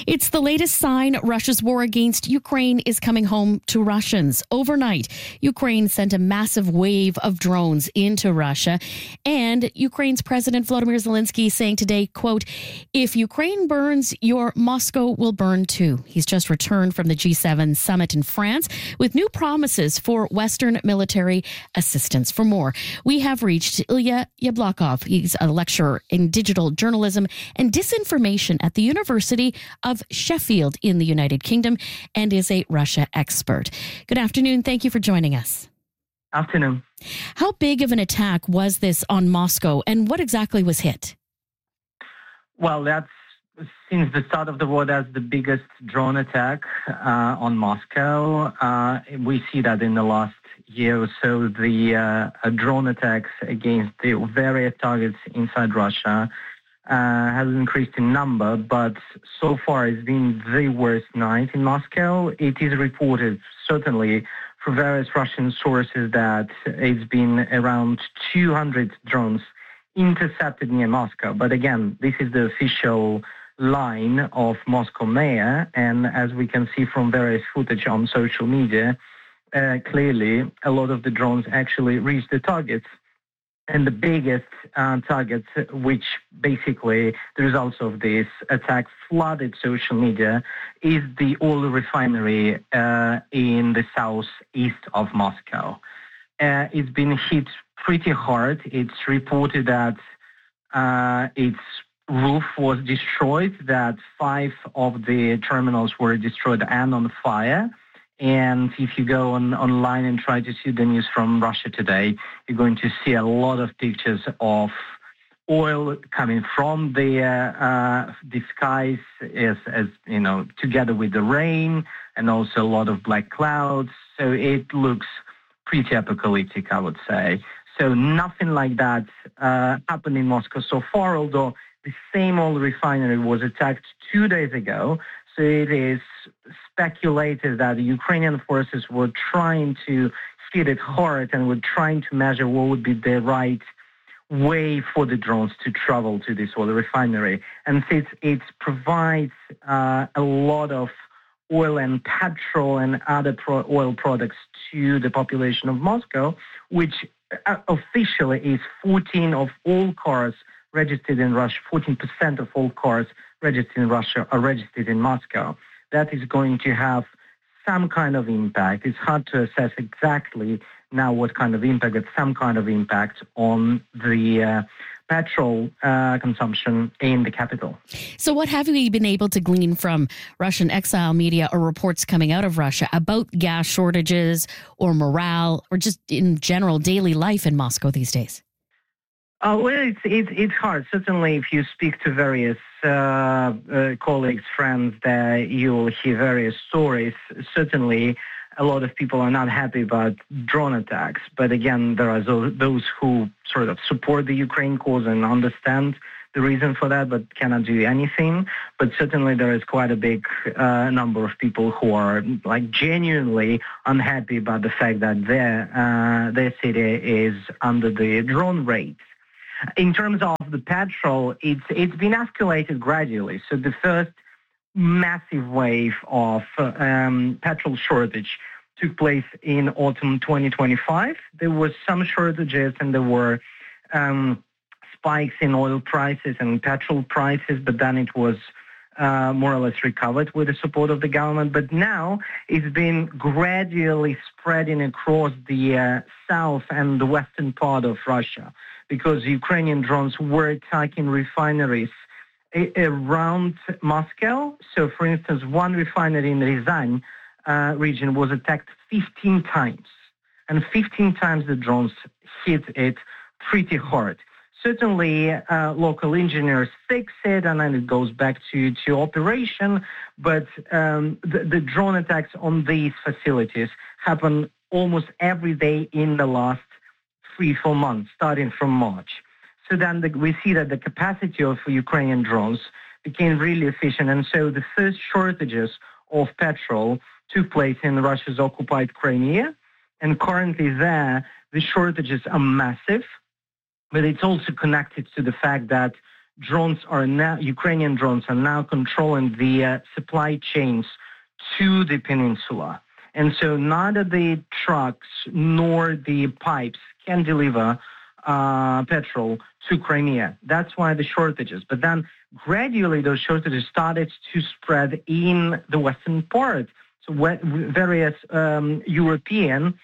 It's the latest sign Russia's war against Ukraine is coming home to Russians. Overnight, Ukraine sent a massive wave of drones into Russia. And Ukraine's President Volodymyr Zelensky saying today, quote, "If Ukraine burns, your Moscow will burn too." He's just returned from the G7 summit in France with new promises for Western military assistance. For more, we have reached Ilya Yablokov. He's a lecturer in digital journalism and disinformation at the University of Sheffield in the United Kingdom and is a Russia expert. Good afternoon. Thank you for joining us. Afternoon. How big of an attack was this on Moscow and what exactly was hit? Well, that's since the start of the war, that's the biggest drone attack on Moscow. We see that in the last year or so, the drone attacks against the various targets inside Russia has increased in number, but so far it's been the worst night in Moscow. It is reported, certainly from various Russian sources, that it's been around 200 drones intercepted near Moscow. But again, this is the official line of Moscow mayor, and as we can see from various footage on social media, clearly a lot of the drones actually reached the targets. And the biggest targets, which basically the results of this attack flooded social media, is the oil refinery in the southeast of Moscow. It's been hit pretty hard. It's reported that its roof was destroyed, that 5 of the terminals were destroyed and on fire. And if you go online and try to see the news from Russia today, you're going to see a lot of pictures of oil coming from the skies, as you know, together with the rain, and also a lot of black clouds. So it looks pretty apocalyptic, I would say. So nothing like that happened in Moscow so far, although the same oil refinery was attacked 2 days ago. So it is speculated that the Ukrainian forces were trying to hit it hard and were trying to measure what would be the right way for the drones to travel to this oil refinery. And since it provides a lot of oil and petrol and other oil products to the population of Moscow, which officially is 14% of all cars registered in Russia, 14% of all cars registered in Russia are registered in Moscow. That is going to have some kind of impact. It's hard to assess exactly now what kind of impact, but some kind of impact on the petrol consumption in the capital. So what have we been able to glean from Russian exile media or reports coming out of Russia about gas shortages or morale or just in general daily life in Moscow these days? Well, it's hard. Certainly, if you speak to various colleagues, friends, that you will hear various stories. Certainly, a lot of people are not happy about drone attacks. But again, there are those who sort of support the Ukraine cause and understand the reason for that, but cannot do anything. But certainly, there is quite a big number of people who are like genuinely unhappy about the fact that their city is under the drone raids. In terms of the petrol, it's been escalated gradually. So the first massive wave of petrol shortage took place in autumn 2025. There was some shortages and there were spikes in oil prices and petrol prices, but then it was more or less recovered with the support of the government. But now it's been gradually spreading across the south and the western part of Russia, because Ukrainian drones were attacking refineries around Moscow. So, for instance, one refinery in Ryazan region was attacked 15 times. And 15 times the drones hit it pretty hard. Certainly, local engineers fix it, and then it goes back to operation. But the drone attacks on these facilities happen almost every day in the last 3-4 months, starting from March. So then we see that the capacity of Ukrainian drones became really efficient. And so the first shortages of petrol took place in Russia's occupied Crimea. And currently there, the shortages are massive. But it's also connected to the fact that Ukrainian drones are now controlling the supply chains to the peninsula. And so neither the trucks nor the pipes can deliver petrol to Crimea. That's why the shortages. But then gradually those shortages started to spread in the western part. So various European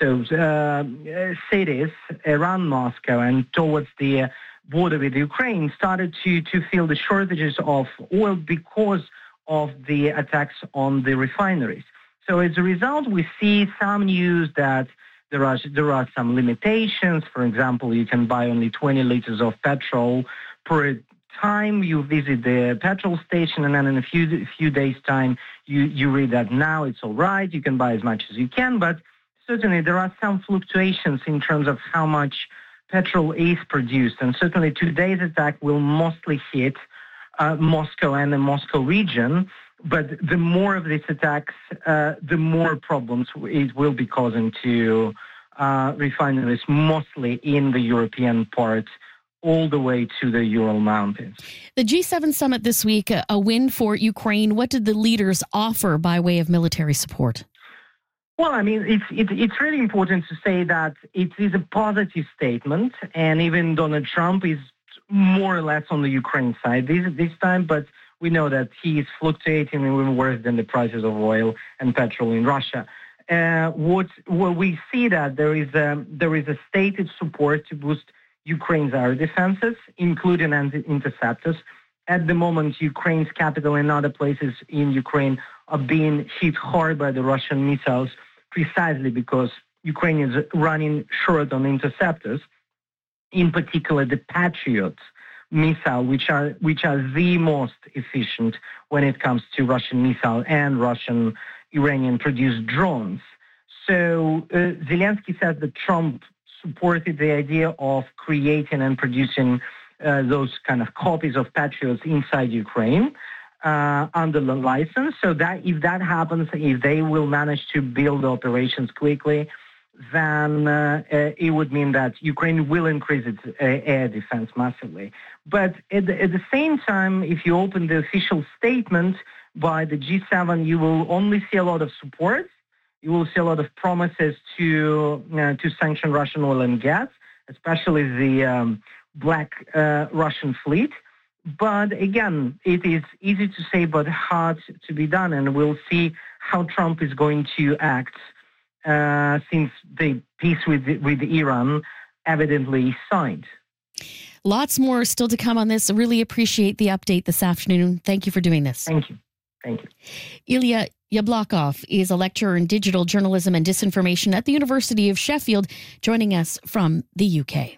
cities around Moscow and towards the border with Ukraine started to feel the shortages of oil because of the attacks on the refineries. So as a result, we see some news that there are some limitations. For example, you can buy only 20 liters of petrol per time you visit the petrol station, and then in a few days' time, you read that now it's all right, you can buy as much as you can, but certainly there are some fluctuations in terms of how much petrol is produced, and certainly today's attack will mostly hit Moscow and the Moscow region, but the more of these attacks, the more problems it will be causing to refineries, mostly in the European part, all the way to the Ural Mountains. The G7 summit this week, a win for Ukraine. What did the leaders offer by way of military support? Well, I mean, it's really important to say that it is a positive statement, and even Donald Trump is more or less on the Ukraine side this time, but we know that he is fluctuating even worse than the prices of oil and petrol in Russia. What we see that there is a stated support to boost Ukraine's air defenses, including anti-interceptors. At the moment, Ukraine's capital and other places in Ukraine are being hit hard by the Russian missiles, precisely because Ukraine is running short on interceptors, in particular the Patriot missile, which are the most efficient when it comes to Russian missile and Russian Iranian-produced drones. So Zelensky says that Trump supported the idea of creating and producing those kind of copies of Patriots inside Ukraine under the license. So that if that happens, if they will manage to build operations quickly, then it would mean that Ukraine will increase its air defense massively. But at the same time, if you open the official statement by the G7, you will only see a lot of support. You will see a lot of promises to sanction Russian oil and gas, especially the black Russian fleet. But again, it is easy to say but hard to be done, and we'll see how Trump is going to act since the peace with Iran evidently is signed. Lots more still to come on this. I really appreciate the update this afternoon. Thank you for doing this. Thank you. Ilya Yablokov is a lecturer in digital journalism and disinformation at the University of Sheffield, joining us from the UK.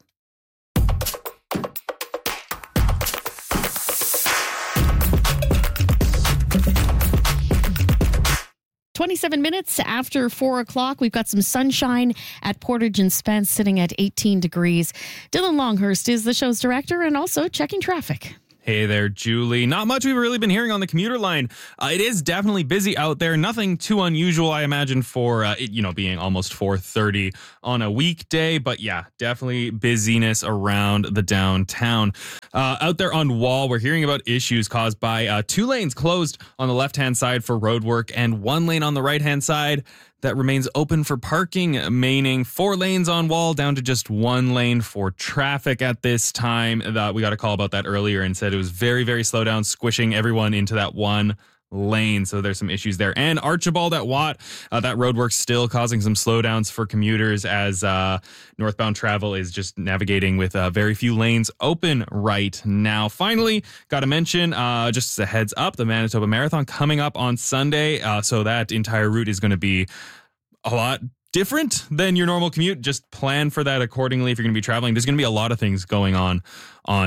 "27 minutes after 4 o'clock. We've got some sunshine at Portage and Spence, sitting at 18 degrees. Dylan Longhurst is the show's director and also checking traffic. Hey there, Julie. Not much we've really been hearing on the commuter line. It is definitely busy out there. Nothing too unusual, I imagine, for it, being almost 4:30 on a weekday. But yeah, definitely busyness around the downtown. Out there on Wall, we're hearing about issues caused by 2 lanes closed on the left-hand side for road work and 1 lane on the right-hand side that remains open for parking, meaning 4 lanes on Wall down to just 1 lane for traffic at this time. We got a call about that earlier and said it was very, very slow down, squishing everyone into that 1 lane. So there's some issues there. And Archibald at Watt, that roadwork's still causing some slowdowns for commuters as northbound travel is just navigating with very few lanes open right now. Finally, got to mention, just a heads up, the Manitoba Marathon coming up on Sunday. So that entire route is going to be a lot different than your normal commute. Just plan for that accordingly if you're going to be traveling. There's going to be a lot of things going on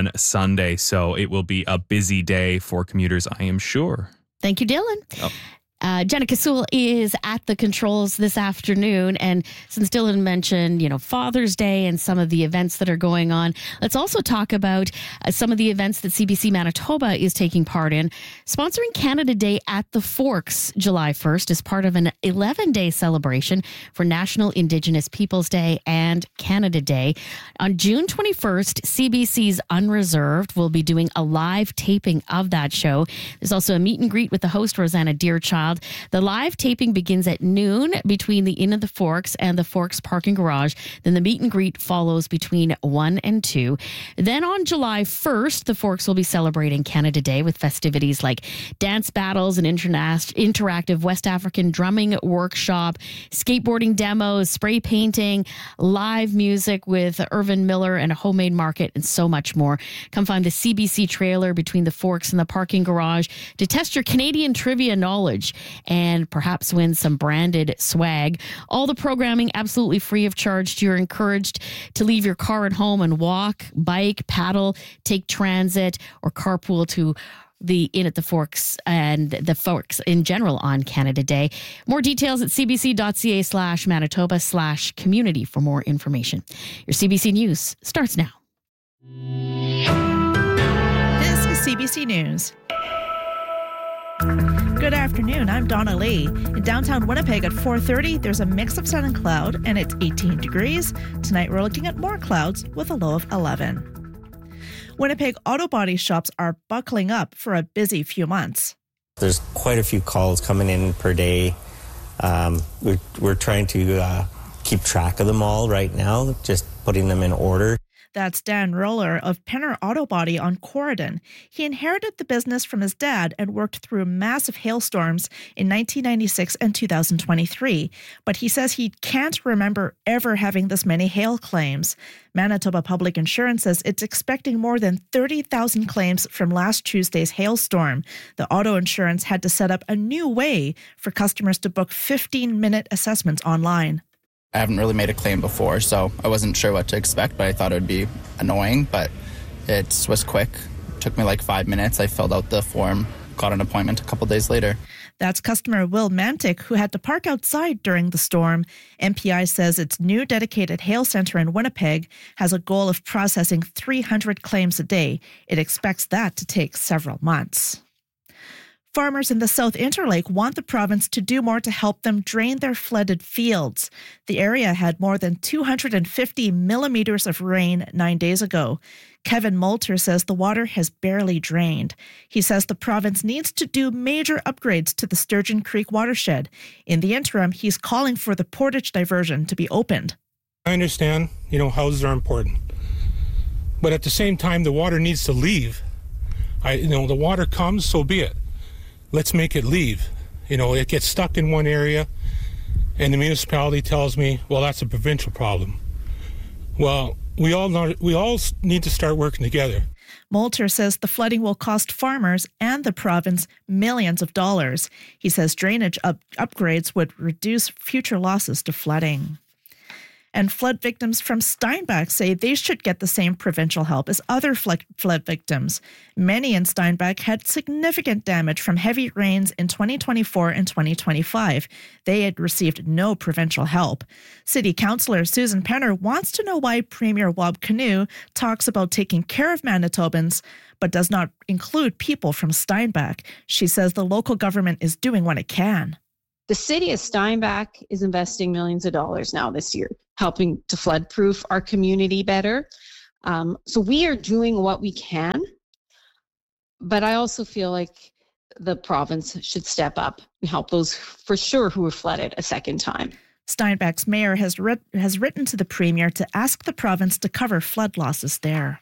Sunday. So it will be a busy day for commuters, I am sure. Thank you, Dylan. Oh. Jenna Kasul is at the controls this afternoon. And since Dylan mentioned, Father's Day and some of the events that are going on, let's also talk about some of the events that CBC Manitoba is taking part in. Sponsoring Canada Day at the Forks July 1st is part of an 11-day celebration for National Indigenous Peoples Day and Canada Day. On June 21st, CBC's Unreserved will be doing a live taping of that show. There's also a meet and greet with the host, Rosanna Deerchild. The live taping begins at noon between the Inn of the Forks and the Forks Parking Garage. Then the meet and greet follows between 1 and 2. Then on July 1st, the Forks will be celebrating Canada Day with festivities like dance battles, an interactive West African drumming workshop, skateboarding demos, spray painting, live music with Irvin Miller and a homemade market, and so much more. Come find the CBC trailer between the Forks and the Parking Garage to test your Canadian trivia knowledge and perhaps win some branded swag. All the programming absolutely free of charge. You're encouraged to leave your car at home and walk, bike, paddle, take transit, or carpool to the Inn at the Forks and the Forks in general on Canada Day. More details at cbc.ca/Manitoba/community for more information. Your CBC News starts now. This is CBC News. Good afternoon, I'm Donna Lee. In downtown Winnipeg at 4:30, there's a mix of sun and cloud, and it's 18 degrees. Tonight, we're looking at more clouds with a low of 11. Winnipeg auto body shops are buckling up for a busy few months. There's quite a few calls coming in per day. We're trying to keep track of them all right now, just putting them in order. That's Dan Roller of Penner Auto Body on Corridon. He inherited the business from his dad and worked through massive hailstorms in 1996 and 2023. But he says he can't remember ever having this many hail claims. Manitoba Public Insurance says it's expecting more than 30,000 claims from last Tuesday's hailstorm. The auto insurance had to set up a new way for customers to book 15-minute assessments online. I haven't really made a claim before, so I wasn't sure what to expect, but I thought it would be annoying, but it was quick. It took me like 5 minutes. I filled out the form, got an appointment a couple days later. That's customer Will Mantic, who had to park outside during the storm. MPI says its new dedicated hail center in Winnipeg has a goal of processing 300 claims a day. It expects that to take several months. Farmers in the South Interlake want the province to do more to help them drain their flooded fields. The area had more than 250 millimeters of rain 9 days ago. Kevin Moulter says the water has barely drained. He says the province needs to do major upgrades to the Sturgeon Creek watershed. In the interim, he's calling for the Portage diversion to be opened. I understand, houses are important. But at the same time, the water needs to leave. The water comes, so be it. Let's make it leave. It gets stuck in one area, and the municipality tells me, well, that's a provincial problem. Well, we all need to start working together. Moulter says the flooding will cost farmers and the province millions of dollars. He says drainage upgrades would reduce future losses to flooding. And flood victims from Steinbach say they should get the same provincial help as other flood victims. Many in Steinbach had significant damage from heavy rains in 2024 and 2025. They had received no provincial help. City Councillor Susan Penner wants to know why Premier Wab Kinew talks about taking care of Manitobans, but does not include people from Steinbach. She says the local government is doing what it can. The city of Steinbach is investing millions of dollars now this year, helping to flood-proof our community better. So we are doing what we can, but I also feel like the province should step up and help those for sure who were flooded a second time. Steinbach's mayor has written to the premier to ask the province to cover flood losses there.